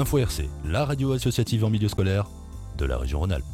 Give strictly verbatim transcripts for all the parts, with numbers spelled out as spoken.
Info R C, la radio associative en milieu scolaire de la région Rhône-Alpes.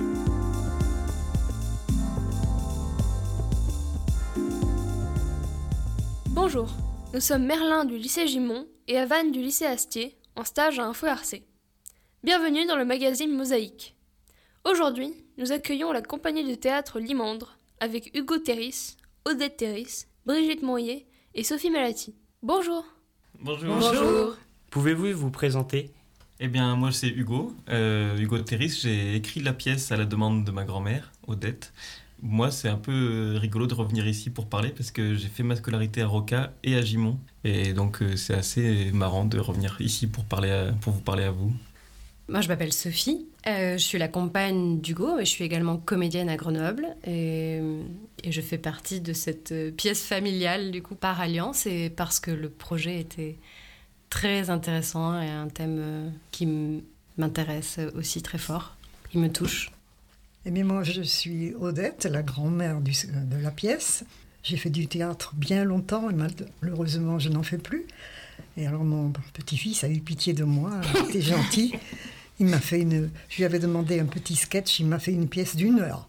Bonjour, nous sommes Merlin du lycée Gimont et Havane du lycée Astier, en stage à Info R C. Bienvenue dans le magazine Mosaïque. Aujourd'hui, nous accueillons la compagnie de théâtre Limandre, avec Hugo Terris, Odette Terris, Brigitte Moyer et Sophie Malati. Bonjour. Bonjour. Bonjour. Pouvez-vous vous présenter ? Eh bien, moi c'est Hugo, euh, Hugo Terris. J'ai écrit la pièce à la demande de ma grand-mère, Odette. Moi, c'est un peu rigolo de revenir ici pour parler parce que j'ai fait ma scolarité à Roca et à Gimont. Et donc, euh, c'est assez marrant de revenir ici pour, parler à, pour vous parler à vous. Moi, je m'appelle Sophie. Euh, je suis la compagne d'Hugo et je suis également comédienne à Grenoble. Et, et je fais partie de cette pièce familiale, du coup, par alliance et parce que le projet était très intéressant et un thème qui m'intéresse aussi très fort, qui me touche. Eh bien, moi, je suis Odette, la grand-mère du, de la pièce. J'ai fait du théâtre bien longtemps et malheureusement, je n'en fais plus. Et alors, mon petit-fils a eu pitié de moi, il était gentil. Il m'a fait une... Je lui avais demandé un petit sketch, il m'a fait une pièce d'une heure.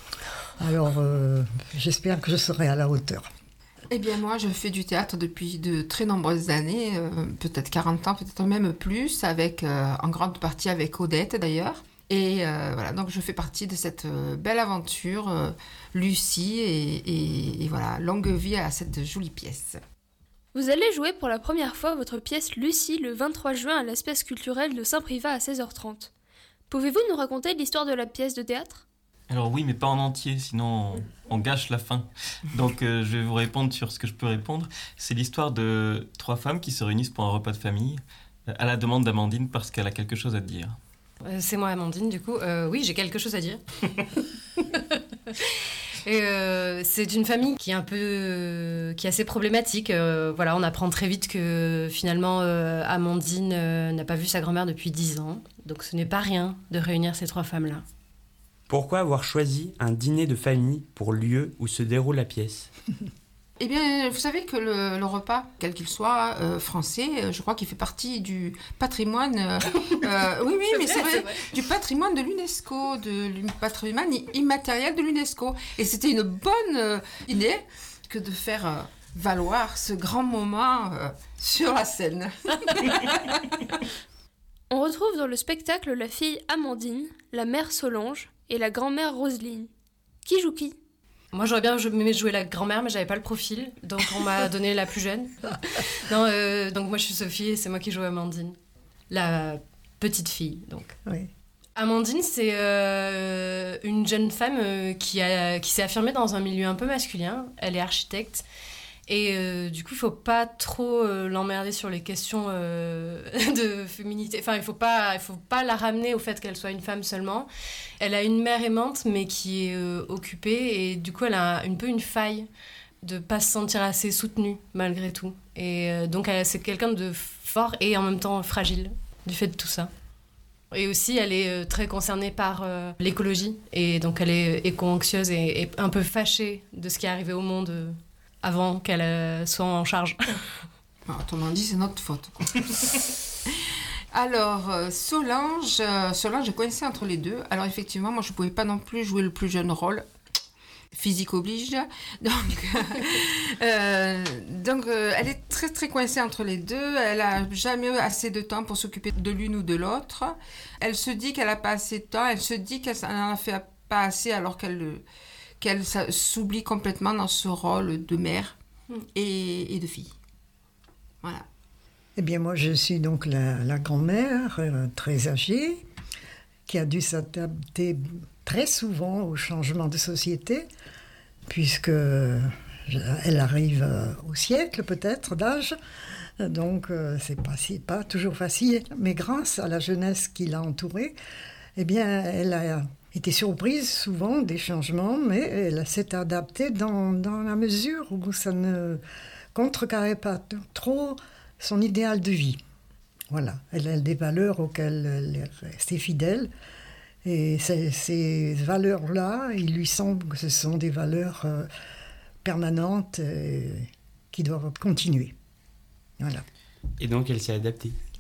Alors, euh, j'espère que je serai à la hauteur. Eh bien, moi, je fais du théâtre depuis de très nombreuses années, euh, peut-être quarante ans, peut-être même plus, avec, euh, en grande partie avec Odette, d'ailleurs. Et euh, voilà, donc je fais partie de cette euh, belle aventure, euh, Lucie, et, et, et voilà, longue vie à cette jolie pièce. Vous allez jouer pour la première fois votre pièce Lucie le vingt-trois juin à l'espace culturel de Saint-Privat à seize heures trente. Pouvez-vous nous raconter l'histoire de la pièce de théâtre ? Alors oui, mais pas en entier, sinon on, on gâche la fin. Donc euh, je vais vous répondre sur ce que je peux répondre. C'est l'histoire de trois femmes qui se réunissent pour un repas de famille, euh, à la demande d'Amandine parce qu'elle a quelque chose à dire. Euh, c'est moi, Amandine, du coup. Euh, oui, j'ai quelque chose à dire. Et euh, c'est une famille qui est un peu, euh, qui est assez problématique. Euh, voilà, on apprend très vite que finalement euh, Amandine euh, n'a pas vu sa grand-mère depuis dix ans. Donc ce n'est pas rien de réunir ces trois femmes-là. Pourquoi avoir choisi un dîner de famille pour lieu où se déroule la pièce ? Eh bien, vous savez que le, le repas, quel qu'il soit, euh, français, je crois qu'il fait partie du patrimoine... Euh, euh, oui, oui, c'est mais vrai, c'est, vrai, c'est vrai, du patrimoine de l'UNESCO, du patrimoine immatériel de l'UNESCO. Et c'était une bonne euh, idée que de faire euh, valoir ce grand moment euh, sur la scène. On retrouve dans le spectacle la fille Amandine, la mère Solange et la grand-mère Roselyne. Qui joue qui ? Moi, j'aurais bien aimé jouer la grand-mère, mais j'avais pas le profil, donc on m'a donné la plus jeune. Non, euh, donc moi, je suis Sophie et c'est moi qui joue Amandine, la petite fille, donc. Oui. Amandine, c'est euh, une jeune femme euh, qui, a, qui s'est affirmée dans un milieu un peu masculin. Elle est architecte. Et euh, du coup, il faut pas trop euh, l'emmerder sur les questions euh, de féminité. Enfin, il faut pas, il faut pas la ramener au fait qu'elle soit une femme seulement. Elle a une mère aimante, mais qui est euh, occupée. Et du coup, elle a un peu une faille de pas se sentir assez soutenue, malgré tout. Et euh, donc, elle, c'est quelqu'un de fort et en même temps fragile, du fait de tout ça. Et aussi, elle est euh, très concernée par euh, l'écologie. Et donc, elle est éco-anxieuse et, et un peu fâchée de ce qui est arrivé au monde euh, avant qu'elle euh, soit en charge. Autrement dit, c'est notre faute, quoi. Alors, euh, Solange, euh, Solange est coincée entre les deux. Alors, effectivement, moi, je ne pouvais pas non plus jouer le plus jeune rôle. Physique oblige. Donc, euh, donc euh, elle est très, très coincée entre les deux. Elle n'a jamais eu assez de temps pour s'occuper de l'une ou de l'autre. Elle se dit qu'elle n'a pas assez de temps. Elle se dit qu'elle n'en a fait pas assez alors qu'elle... qu'elle s'oublie complètement dans ce rôle de mère et, et de fille. Voilà. Eh bien, moi, je suis donc la, la grand-mère, euh, très âgée, qui a dû s'adapter très souvent au changement de société, puisque elle arrive euh, au siècle, peut-être, d'âge. Donc, euh, c'est pas, c'est pas toujours facile. Mais grâce à la jeunesse qui l'a entourée, eh bien, elle a été surprise souvent des changements, mais elle s'est adaptée dans, dans la mesure où ça ne contrecarrait pas trop son idéal de vie. Voilà, elle a des valeurs auxquelles elle est restée fidèle. Et ces, ces valeurs-là, il lui semble que ce sont des valeurs euh, permanentes euh, qui doivent continuer. Voilà. Et donc, elle s'est adaptée.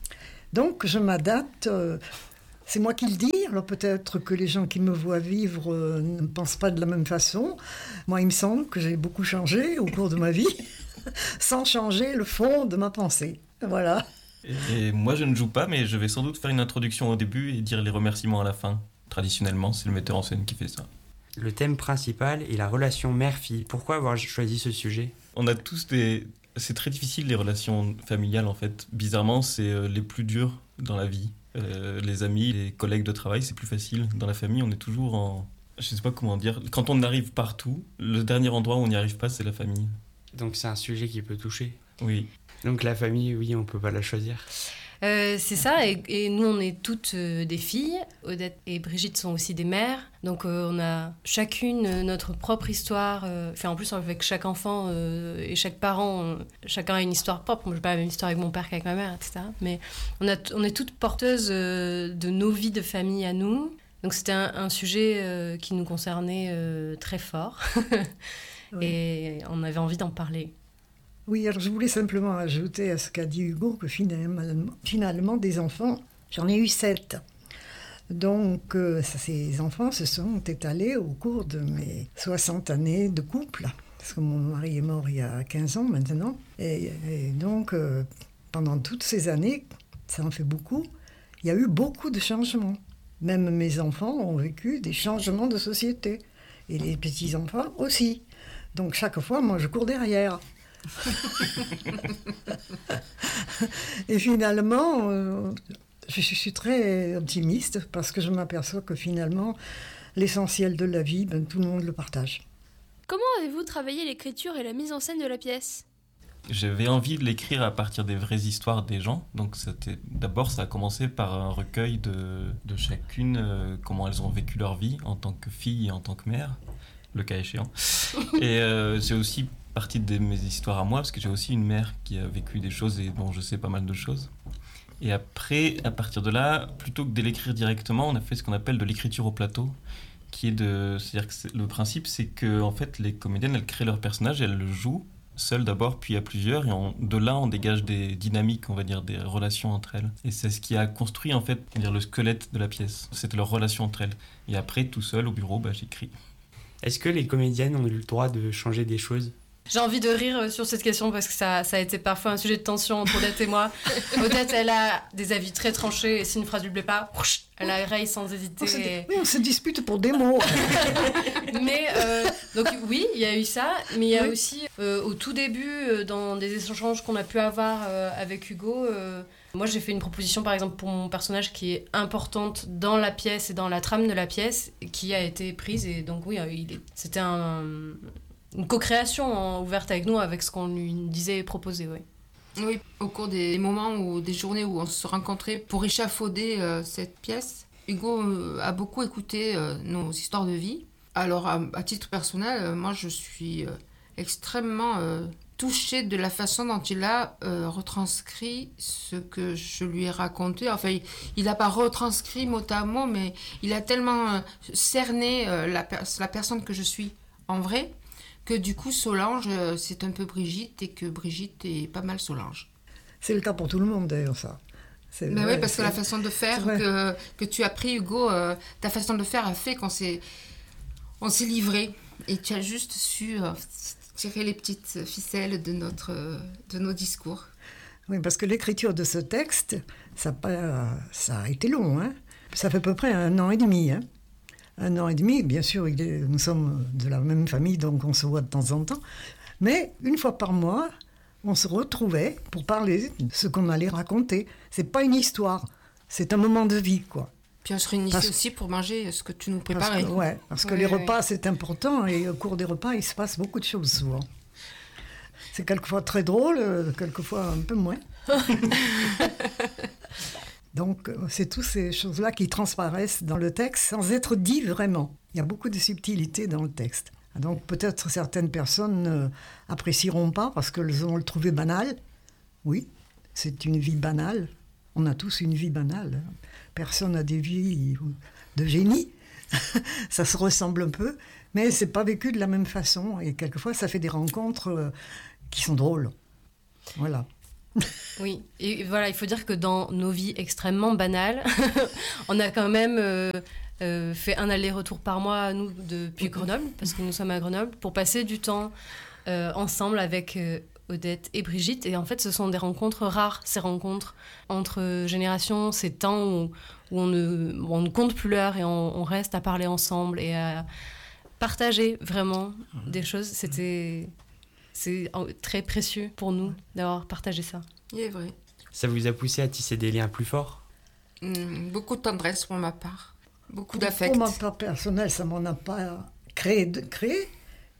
Donc je m'adapte. Euh, c'est moi qui le dis. Alors peut-être que les gens qui me voient vivre euh, ne pensent pas de la même façon. Moi, il me semble que j'ai beaucoup changé au cours de ma vie, sans changer le fond de ma pensée. Voilà. Et moi, je ne joue pas, mais je vais sans doute faire une introduction au début et dire les remerciements à la fin. Traditionnellement, c'est le metteur en scène qui fait ça. Le thème principal est la relation mère-fille. Pourquoi avoir choisi ce sujet ? On a tous des... C'est très difficile, les relations familiales, en fait. Bizarrement, c'est euh, les plus dures dans la vie. Euh, les amis, les collègues de travail, c'est plus facile. Dans la famille, on est toujours en... Je sais pas comment dire. Quand on arrive partout, le dernier endroit où on n'y arrive pas, c'est la famille. Donc c'est un sujet qui peut toucher. Oui. Donc la famille, oui, on peut pas la choisir. Euh, c'est ça, et, et nous on est toutes euh, des filles. Odette et Brigitte sont aussi des mères, donc euh, on a chacune euh, notre propre histoire. Euh, enfin, en plus, avec chaque enfant euh, et chaque parent, on- chacun a une histoire propre. Moi, j'ai pas la même histoire avec mon père qu'avec ma mère, et cetera. Mais on, a, t- on est toutes porteuses euh, de nos vies de famille à nous. Donc c'était un, un sujet euh, qui nous concernait euh, très fort, Oui. et on avait envie d'en parler. Oui, alors je voulais simplement ajouter à ce qu'a dit Hugo que finalement, finalement des enfants, j'en ai eu sept. Donc euh, ça, ces enfants se sont étalés au cours de mes soixante années de couple, parce que mon mari est mort il y a quinze ans maintenant. Et, et donc euh, pendant toutes ces années, ça en fait beaucoup, il y a eu beaucoup de changements. Même mes enfants ont vécu des changements de société. Et les petits-enfants aussi. Donc chaque fois, moi je cours derrière. Et finalement, euh, je, je suis très optimiste parce que je m'aperçois que finalement, l'essentiel de la vie, ben, tout le monde le partage. Comment avez-vous travaillé l'écriture et la mise en scène de la pièce ? J'avais envie de l'écrire à partir des vraies histoires des gens. Donc c'était... d'abord, ça a commencé par un recueil de, de chacune, euh, comment elles ont vécu leur vie en tant que fille et en tant que mère, le cas échéant. Et euh, c'est aussi partie de mes histoires à moi, parce que j'ai aussi une mère qui a vécu des choses et dont je sais pas mal de choses. Et après, à partir de là, plutôt que de l'écrire directement, on a fait ce qu'on appelle de l'écriture au plateau, qui est de... C'est-à-dire que c'est- le principe, c'est que en fait, les comédiennes, elles créent leur personnage et elles le jouent, seules d'abord, puis à plusieurs, et on- de là, on dégage des dynamiques, on va dire, des relations entre elles. Et c'est ce qui a construit, en fait, on va dire, le squelette de la pièce. C'était leur relation entre elles. Et après, tout seul, au bureau, bah, j'écris. Est-ce que les comédiennes ont eu le droit de changer des choses ? J'ai envie de rire sur cette question parce que ça, ça a été parfois un sujet de tension entre Odette et moi. Odette, elle a des avis très tranchés et si une phrase lui plaît pas, elle a raille sans hésiter. On se, et- oui, on se dispute pour des mots. Mais euh, donc oui, il y a eu ça, mais il y a Oui. aussi euh, au tout début, euh, dans des échanges qu'on a pu avoir euh, avec Hugo, euh, moi j'ai fait une proposition par exemple pour mon personnage qui est importante dans la pièce et dans la trame de la pièce, qui a été prise et donc oui, euh, il est- c'était un, une co-création hein, ouverte avec nous, avec ce qu'on lui disait et proposait, oui. Oui, au cours des moments ou des journées où on se rencontrait pour échafauder euh, cette pièce, Hugo euh, a beaucoup écouté euh, nos histoires de vie. Alors, à, à titre personnel, euh, moi, je suis euh, extrêmement euh, touchée de la façon dont il a euh, retranscrit ce que je lui ai raconté. Enfin, il n'a pas retranscrit mot à mot, mais il a tellement euh, cerné euh, la, per- la personne que je suis en vrai, que du coup, Solange, euh, c'est un peu Brigitte et que Brigitte est pas mal Solange. C'est le cas pour tout le monde d'ailleurs, ça. C'est Mais vrai, oui, parce que c'est- la façon de faire c'est vrai. que, que tu as pris, Hugo, euh, ta façon de faire a fait qu'on s'est, on s'est livré. Et tu as juste su euh, tirer les petites ficelles de, notre, euh, de nos discours. Oui, parce que l'écriture de ce texte, ça a, pas- ça a été long. Hein. Ça fait à peu près un an et demi. Hein. Un an et demi, bien sûr, il est- nous sommes de la même famille, donc on se voit de temps en temps. Mais une fois par mois, on se retrouvait pour parler de ce qu'on allait raconter. C'est pas une histoire, c'est un moment de vie, quoi. Puis on se réunissait Parce- aussi pour manger ce que tu nous Parce préparais. que, ouais, parce que Oui, les oui. repas, c'est important, et au cours des repas, il se passe beaucoup de choses, souvent. C'est quelquefois très drôle, euh, quelquefois un peu moins. Donc, euh, c'est toutes ces choses-là qui transparaissent dans le texte sans être dit vraiment. Il y a beaucoup de subtilité dans le texte. Donc, peut-être certaines personnes euh, apprécieront pas parce qu'elles ont le trouvé banal. Oui, c'est une vie banale. On a tous une vie banale. Personne n'a des vies de génie. Ça se ressemble un peu, mais c'est pas vécu de la même façon. Et quelquefois, ça fait des rencontres euh, qui sont drôles. Voilà. Oui, et voilà, il faut dire que dans nos vies extrêmement banales, on a quand même euh, euh, fait un aller-retour par mois, nous, depuis Grenoble, parce que nous sommes à Grenoble, pour passer du temps euh, ensemble avec euh, Odette et Brigitte. Et en fait, ce sont des rencontres rares, ces rencontres entre générations, ces temps où, où on, ne, où on ne compte plus l'heure et on, on reste à parler ensemble et à partager vraiment des choses. C'était... C'est très précieux pour nous d'avoir partagé ça. Il est vrai. Ça vous a poussé à tisser des liens plus forts ? Mmh, beaucoup de tendresse pour ma part. Beaucoup d'affect. Pour ma part personnelle, ça m'en a pas créé, de, créé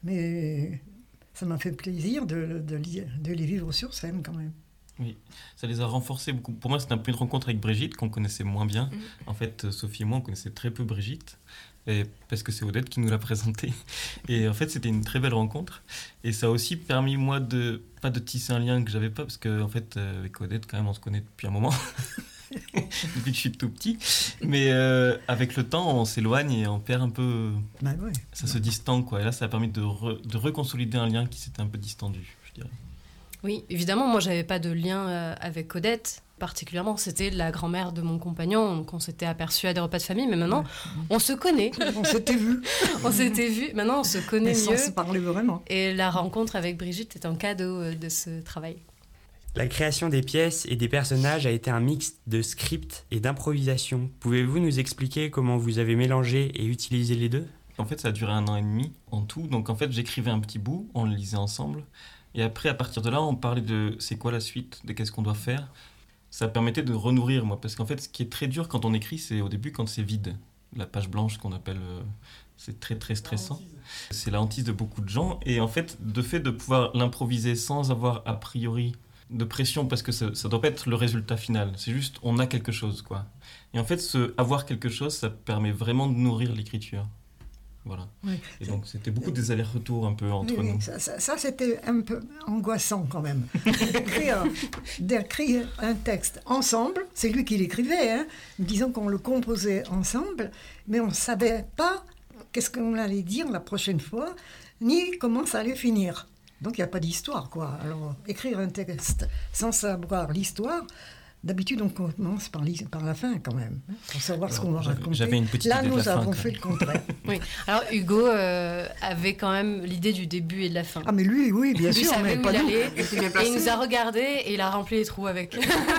mais ça m'a fait plaisir de, de, de les vivre sur scène quand même. Oui, ça les a renforcés beaucoup. Pour moi, c'était un peu une rencontre avec Brigitte qu'on connaissait moins bien. Mmh. En fait, Sophie et moi, on connaissait très peu Brigitte. Et parce que c'est Odette qui nous l'a présentée. Et en fait, c'était une très belle rencontre. Et ça a aussi permis, moi, de pas de tisser un lien que j'avais pas, parce qu'en en fait, euh, avec Odette, quand même, on se connaît depuis un moment. Depuis que je suis tout petit. Mais euh, avec le temps, on s'éloigne et on perd un peu... Bah ouais. Ça se distend, quoi. Et là, ça a permis de, re, de reconsolider un lien qui s'était un peu distendu, je dirais. Oui, évidemment, moi, j'avais pas de lien euh, avec Odette. Particulièrement, c'était la grand-mère de mon compagnon, donc on s'était aperçu à des repas de famille, mais maintenant, ouais. on se connaît. On s'était vu. on s'était vu, maintenant on se connaît mais mieux. Sans se parler vraiment. Et la rencontre avec Brigitte est un cadeau de ce travail. La création des pièces et des personnages a été un mix de script et d'improvisation. Pouvez-vous nous expliquer comment vous avez mélangé et utilisé les deux ? En fait, ça a duré un an et demi en tout, donc en fait, j'écrivais un petit bout, on le lisait ensemble, et après, à partir de là, on parlait de c'est quoi la suite, de qu'est-ce qu'on doit faire. Ça permettait de renourrir, moi, parce qu'en fait, ce qui est très dur quand on écrit, c'est au début quand c'est vide. La page blanche qu'on appelle, euh, c'est très très stressant. C'est la hantise de beaucoup de gens, et en fait, de fait de pouvoir l'improviser sans avoir a priori de pression, parce que ça ne doit pas être le résultat final, c'est juste on a quelque chose, quoi. Et en fait, ce avoir quelque chose, ça permet vraiment de nourrir l'écriture. Voilà. Oui. Et donc, c'était beaucoup des allers-retours un peu entre oui, nous. Ça, ça, ça, c'était un peu angoissant quand même. D'écrire, d'écrire un texte ensemble, c'est lui qui l'écrivait, hein, disons qu'on le composait ensemble, mais on ne savait pas qu'est-ce qu'on allait dire la prochaine fois, ni comment ça allait finir. Donc, il n'y a pas d'histoire, quoi. Alors, écrire un texte sans savoir l'histoire... D'habitude, on commence par, par la fin, quand même, hein, pour savoir Alors, ce qu'on va raconter. J'avais une petite Là, idée nous de la avons fin, fait le contraire. Oui. Alors, Hugo euh, avait quand même l'idée du début et de la fin. Ah, mais lui, oui, bien lui sûr, savait mais où pas il nous. allait, et il nous a regardés et il a rempli les trous avec.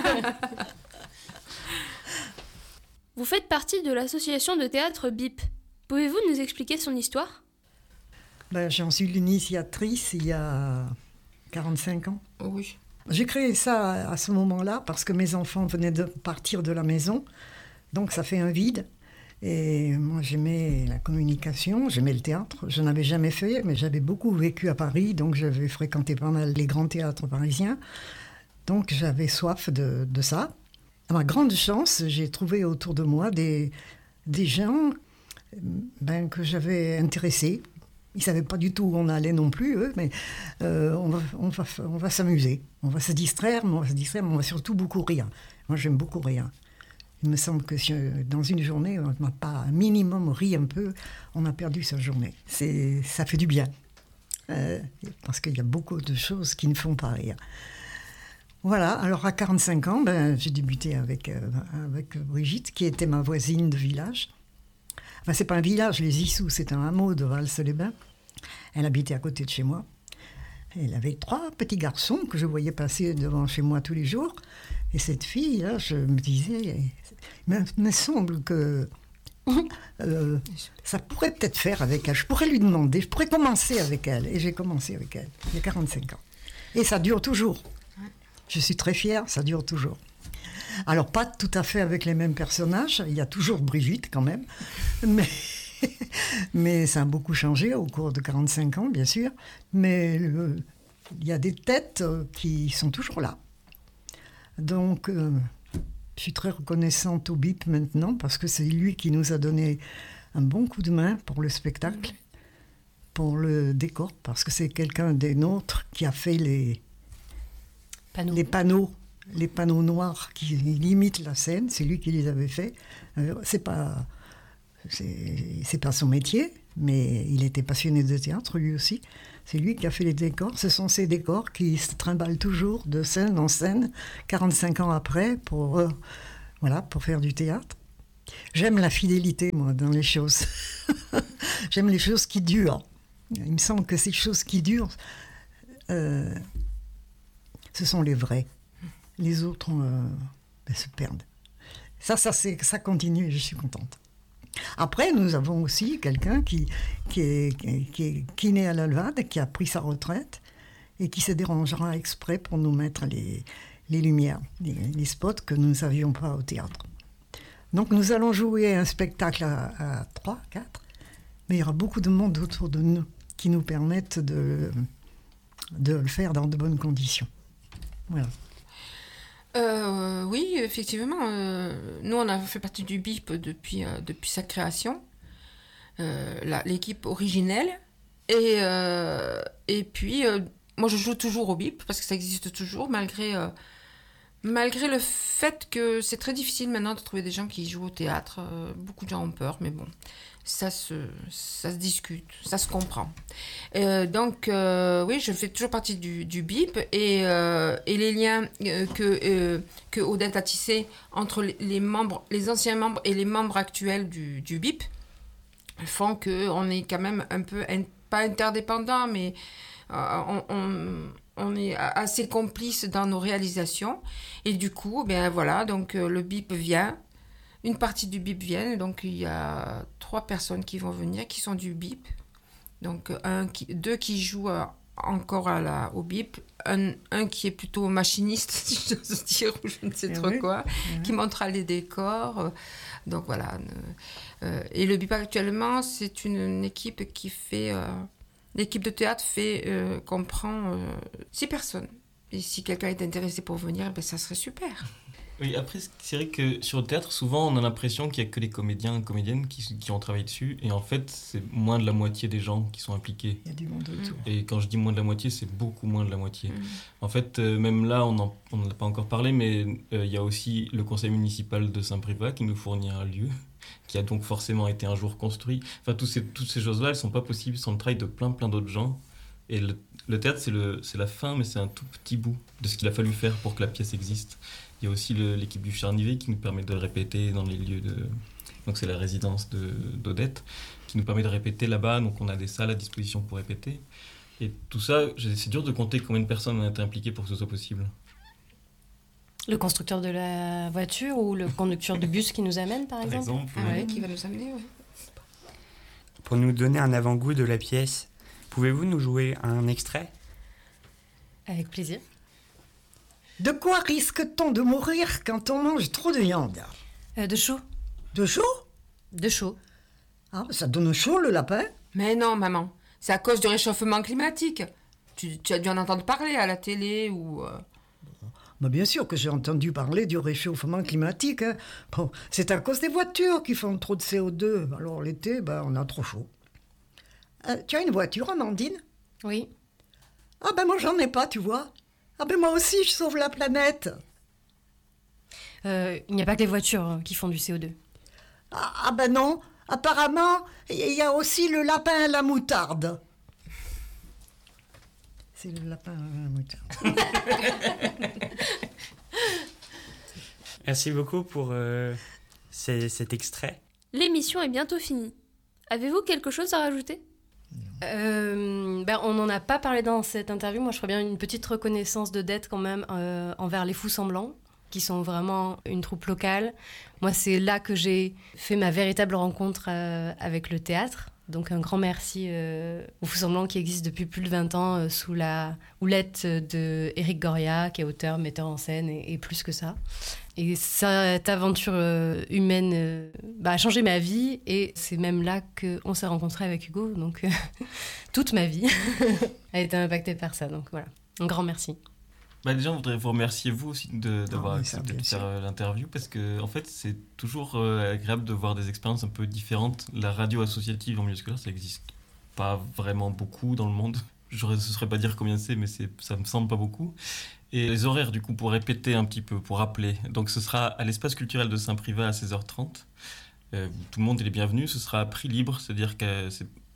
Vous faites partie de l'association de théâtre B I P. Pouvez-vous nous expliquer son histoire ? Ben, j'en suis l'initiatrice il y a quarante-cinq ans. Oh oui. J'ai créé ça à ce moment-là parce que mes enfants venaient de partir de la maison. Donc ça fait un vide. Et moi j'aimais la communication, j'aimais le théâtre. Je n'avais jamais fait, mais j'avais beaucoup vécu à Paris. Donc j'avais fréquenté pas mal les grands théâtres parisiens. Donc j'avais soif de, de ça. À ma grande chance, j'ai trouvé autour de moi des, des gens ben, que j'avais intéressés. Ils ne savaient pas du tout où on allait non plus, eux, mais euh, on, va, on, va, on va s'amuser, on va se distraire, mais on va se distraire, mais on va surtout beaucoup rire. Moi, j'aime beaucoup rire. Il me semble que si, dans une journée, on n'a pas un minimum ri un peu, on a perdu sa journée. C'est, ça fait du bien, euh, parce qu'il y a beaucoup de choses qui ne font pas rire. Voilà, alors à quarante-cinq ans, ben, j'ai débuté avec, euh, avec Brigitte, qui était ma voisine de village. Enfin, c'est pas un village, les Issous, c'est un hameau de Vals-les-Bains. Elle habitait à côté de chez moi. Elle avait trois petits garçons que je voyais passer devant chez moi tous les jours. Et cette fille-là, je me disais, il me semble que euh, ça pourrait peut-être faire avec elle. Je pourrais lui demander, je pourrais commencer avec elle. Et j'ai commencé avec elle, il y a quarante-cinq ans. Et ça dure toujours. Je suis très fière, ça dure toujours. Alors, pas tout à fait avec les mêmes personnages, il y a toujours Brigitte quand même, mais, mais ça a beaucoup changé au cours de quarante-cinq ans, bien sûr, mais le, il y a des têtes qui sont toujours là. Donc, euh, je suis très reconnaissante au B I P maintenant, parce que c'est lui qui nous a donné un bon coup de main pour le spectacle, pour le décor, parce que c'est quelqu'un des nôtres qui a fait les panneaux. les panneaux. Les panneaux noirs qui limitent la scène, c'est lui qui les avait faits. Euh, c'est pas, c'est, c'est pas son métier, mais il était passionné de théâtre lui aussi. C'est lui qui a fait les décors. Ce sont ces décors qui se trimballent toujours de scène en scène, quarante-cinq ans après, pour, euh, voilà, pour faire du théâtre. J'aime la fidélité, moi, dans les choses. J'aime les choses qui durent. Il me semble que ces choses qui durent, euh, ce sont les vraies. Les autres euh, ben, se perdent. Ça, ça, c'est, ça continue et je suis contente. Après, nous avons aussi quelqu'un qui, qui, est, qui est kiné à l'Alvade, qui a pris sa retraite et qui se dérangera exprès pour nous mettre les, les lumières, les, les spots que nous n'avions pas au théâtre. Donc nous allons jouer un spectacle à, à trois, quatre, mais il y aura beaucoup de monde autour de nous qui nous permettent de, de le faire dans de bonnes conditions. Voilà. Euh, oui, effectivement. Euh, nous, on a fait partie du B I P depuis, euh, depuis sa création, euh, la, l'équipe originelle. Et, euh, et puis, euh, moi, je joue toujours au B I P parce que ça existe toujours, malgré, euh, malgré le fait que c'est très difficile maintenant de trouver des gens qui jouent au théâtre. Euh, beaucoup de gens ont peur, mais bon, ça se, ça se discute, ça se comprend. Euh, donc, euh, oui, je fais toujours partie du, du B I P et, euh, et les liens euh, que, euh, que Odette a tissés entre les, les membres, les anciens membres et les membres actuels du, du B I P font qu'on est quand même un peu, in, pas interdépendants, mais euh, on, on, on est assez complices dans nos réalisations. Et du coup, ben voilà, donc euh, le B I P vient. Une partie du B I P vient, donc il y a trois personnes qui vont venir, qui sont du B I P. Donc un qui, deux qui jouent euh, encore à la, au B I P, un, un qui est plutôt machiniste, si j'ose dire, ou je ne sais Et trop oui. quoi, Oui. qui montrera les décors. Euh, donc voilà. Euh, et le B I P actuellement, c'est une, une équipe qui fait... Euh, l'équipe de théâtre fait, euh, comprend euh, six personnes. Et si quelqu'un est intéressé pour venir, ben, ça serait super. Oui, après, c'est vrai que sur le théâtre, souvent, on a l'impression qu'il n'y a que les comédiens et comédiennes qui, qui ont travaillé dessus. Et en fait, c'est moins de la moitié des gens qui sont impliqués. Il y a du monde autour. Et quand je dis moins de la moitié, c'est beaucoup moins de la moitié. Mm. En fait, euh, même là, on n'en on en a pas encore parlé, mais euh, il y a aussi le conseil municipal de Saint-Privat qui nous fournit un lieu, qui a donc forcément été un jour construit. Enfin, tous ces, toutes ces choses-là, elles ne sont pas possibles sans le travail de plein, plein d'autres gens. Et le, le théâtre, c'est, le, c'est la fin, mais c'est un tout petit bout de ce qu'il a fallu faire pour que la pièce existe. Il y a aussi le, l'équipe du Charnivet qui nous permet de répéter dans les lieux de... Donc c'est la résidence de, d'Odette, qui nous permet de répéter là-bas. Donc on a des salles à disposition pour répéter. Et tout ça, c'est dur de compter combien de personnes ont été impliquées pour que ce soit possible. Le constructeur de la voiture ou le conducteur de bus qui nous amène, par Par exemple, exemple, Ah oui. ouais, qui va nous amener, ouais. Pour nous donner un avant-goût de la pièce, pouvez-vous nous jouer un extrait ? Avec plaisir. De quoi risque-t-on de mourir quand on mange trop de viande ? Euh, de chaud. De chaud ? De chaud. Ah, ça donne chaud le lapin ? Mais non, maman, c'est à cause du réchauffement climatique. Tu, tu as dû en entendre parler à la télé ou... euh, Bah bien sûr que j'ai entendu parler du réchauffement climatique. Hein. Bon, c'est à cause des voitures qui font trop de C O deux. Alors l'été, bah, on a trop chaud. Euh, tu as une voiture, Amandine ? Oui. Ah ben moi j'en ai pas, tu vois. Ah ben moi aussi je sauve la planète. Euh, il n'y a pas que les voitures euh, qui font du C O deux. Ah, ah ben non, apparemment il y a aussi le lapin à la moutarde. C'est le lapin à la moutarde. Merci beaucoup pour euh, ces- cet extrait. L'émission est bientôt finie. Avez-vous quelque chose à rajouter ? Euh, ben, on n'en a pas parlé dans cette interview. Moi, je ferais bien une petite reconnaissance de dette quand même euh, envers les Fous Semblants, qui sont vraiment une troupe locale. Moi, c'est là que j'ai fait ma véritable rencontre euh, avec le théâtre. Donc, un grand merci euh, aux Fous Semblants qui existent depuis plus de vingt ans euh, sous la houlette de Éric Goria, qui est auteur, metteur en scène et, et plus que ça. Et cette aventure euh, humaine euh, bah, a changé ma vie et c'est même là qu'on s'est rencontrés avec Hugo. Donc, euh, toute ma vie a été impactée par ça. Donc, voilà. Un grand merci. Bah déjà, on voudrait vous remercier, vous aussi, de, d'avoir Ah oui, ça, accepté bien de faire sûr. euh, l'interview, parce que, en fait, c'est toujours euh, agréable de voir des expériences un peu différentes. La radio associative en milieu scolaire, ça n'existe pas vraiment beaucoup dans le monde. Je ne saurais pas dire combien c'est, mais c'est, ça me semble pas beaucoup. Et les horaires, du coup, pour répéter un petit peu, pour rappeler. Donc, ce sera à l'espace culturel de Saint-Privat à seize heures trente. Euh, tout le monde est les bienvenus. Ce sera à prix libre, c'est-à-dire que c'est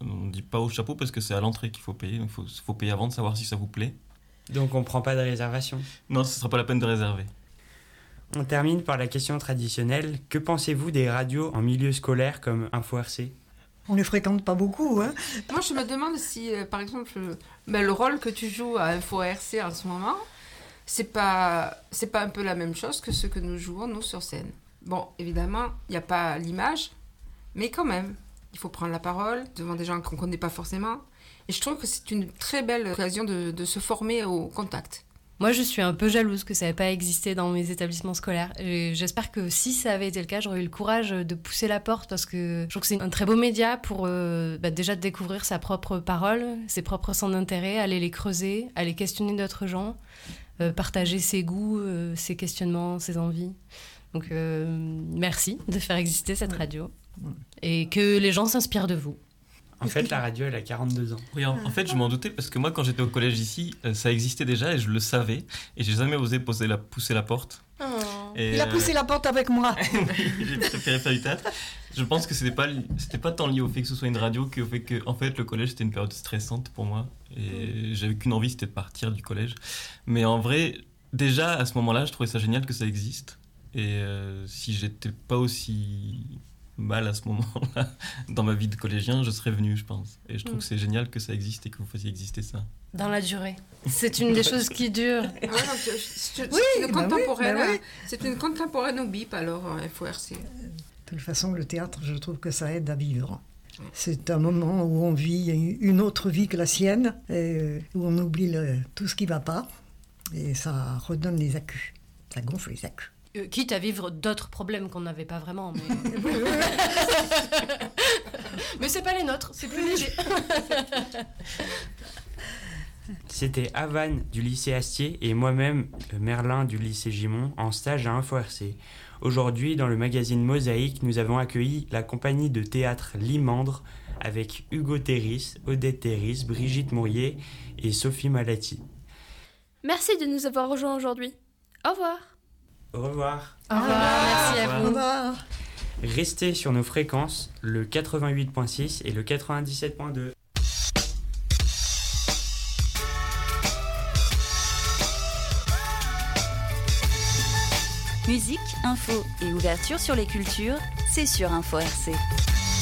On ne dit pas au chapeau parce que c'est à l'entrée qu'il faut payer. Il faut, faut payer avant de savoir si ça vous plaît. Donc on ne prend pas de réservation. Non, ce ne sera pas la peine de réserver. On termine par la question traditionnelle. Que pensez-vous des radios en milieu scolaire comme Info R C ? On les fréquente pas beaucoup, hein. Moi, je me demande si, euh, par exemple, euh, ben, le rôle que tu joues à Info R C en ce moment, c'est pas, c'est pas un peu la même chose que ce que nous jouons, nous, sur scène. Bon, évidemment, il n'y a pas l'image, mais quand même, il faut prendre la parole devant des gens qu'on ne connaît pas forcément. Et je trouve que c'est une très belle occasion de, de se former au contact. Moi, je suis un peu jalouse que ça n'ait pas existé dans mes établissements scolaires. Et j'espère que si ça avait été le cas, j'aurais eu le courage de pousser la porte parce que je trouve que c'est un très beau média pour euh, bah, déjà découvrir sa propre parole, ses propres centres d'intérêt, aller les creuser, aller questionner d'autres gens, euh, partager ses goûts, euh, ses questionnements, ses envies. Donc, euh, merci de faire exister cette radio et que les gens s'inspirent de vous. En fait, la radio, elle a quarante-deux ans. Oui, en, en fait, je m'en doutais parce que moi, quand j'étais au collège ici, euh, ça existait déjà et je le savais. Et j'ai jamais osé poser la, pousser la porte. Oh. Et, Il a poussé euh... la porte avec moi. J'ai préféré faire du théâtre. Je pense que c'était pas, c'était pas tant lié au fait que ce soit une radio qu'au fait que, en fait, le collège, c'était une période stressante pour moi. Et j'avais qu'une envie, c'était de partir du collège. Mais en vrai, déjà, à ce moment-là, je trouvais ça génial que ça existe. Et euh, si j'étais pas aussi mal à ce moment-là dans ma vie de collégien, je serais venu, je pense. Et je trouve Mm. que c'est génial que ça existe et que vous fassiez exister ça. Dans la durée. C'est une des choses qui dure. Ah ouais, donc, c'est, c'est Oui, une bah contemporaine. oui, bah oui. C'est une contemporaine au B I P, alors, Info R C. De toute façon, le théâtre, je trouve que ça aide à vivre. C'est un moment où on vit une autre vie que la sienne, et où on oublie le- tout ce qui ne va pas, et ça redonne les accus. Ça gonfle les accus. Euh, quitte à vivre d'autres problèmes qu'on n'avait pas vraiment. Mais, mais c'est pas les nôtres, c'est plus léger. C'était Havane du lycée Astier et moi-même, Merlin du lycée Gimont, en stage à Info R C. Aujourd'hui, dans le magazine Mosaïque, nous avons accueilli la compagnie de théâtre Limandre avec Hugo Terris, Odette Terris, Brigitte Mourier et Sophie Malati. Merci de nous avoir rejoints aujourd'hui. Au revoir. Au revoir. Au revoir. Merci à Au vous. revoir. Restez sur nos fréquences, le quatre-vingt-huit virgule six et le quatre-vingt-dix-sept virgule deux. Musique, info et ouverture sur les cultures, c'est sur Info R C.